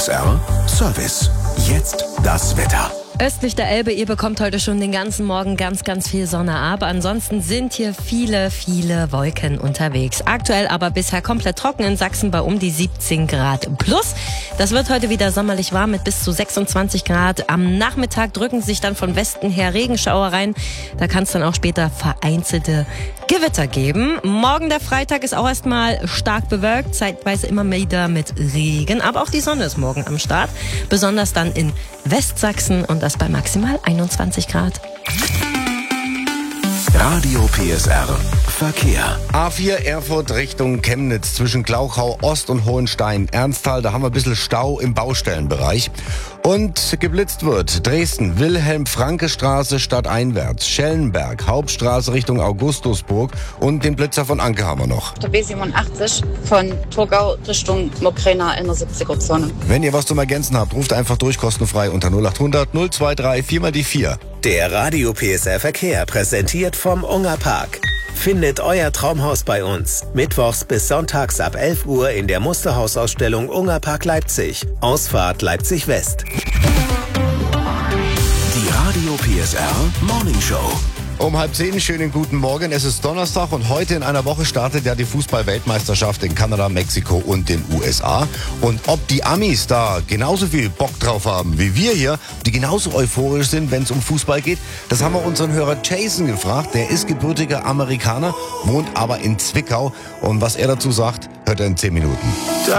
PSR Service. Jetzt das Wetter. Östlich der Elbe, ihr bekommt heute schon den ganzen Morgen ganz, ganz viel Sonne ab. Ansonsten sind hier viele Wolken unterwegs. Aktuell aber bisher komplett trocken in Sachsen bei um die 17 Grad plus. Das wird heute wieder sommerlich warm mit bis zu 26 Grad. Am Nachmittag drücken sich dann von Westen her Regenschauer rein. Da kann es dann auch später vereinzelte Gewitter geben. Morgen der Freitag ist auch erstmal stark bewölkt, zeitweise immer wieder mit Regen. Aber auch die Sonne ist morgen am Start. Besonders dann in Westsachsen und das bei maximal 21 Grad. Radio PSR Verkehr. A4 Erfurt Richtung Chemnitz zwischen Glauchau Ost und Hohenstein Ernsthal. Da haben wir ein bisschen Stau im Baustellenbereich. Und geblitzt wird Dresden Wilhelm-Franke-Straße stadteinwärts, Schellenberg, Hauptstraße Richtung Augustusburg und den Blitzer von Anke haben wir noch. Der B87 von Torgau Richtung Mokrena in der 70er-Zone. Wenn ihr was zum Ergänzen habt, ruft einfach durch, kostenfrei unter 0800 023 4 mal die 4. Der Radio PSR Verkehr präsentiert vom Unger Park. Findet euer Traumhaus bei uns. Mittwochs bis sonntags ab 11 Uhr in der Musterhausausstellung Unger Park Leipzig. Ausfahrt Leipzig West. Die Radio PSR Morning Show. Um 9:30, schönen guten Morgen. Es ist Donnerstag und heute in einer Woche startet ja die Fußball-Weltmeisterschaft in Kanada, Mexiko und den USA. Und ob die Amis da genauso viel Bock drauf haben wie wir hier, die genauso euphorisch sind, wenn es um Fußball geht, das haben wir unseren Hörer Jason gefragt. Der ist gebürtiger Amerikaner, wohnt aber in Zwickau. Und was er dazu sagt, hört er in 10 Minuten.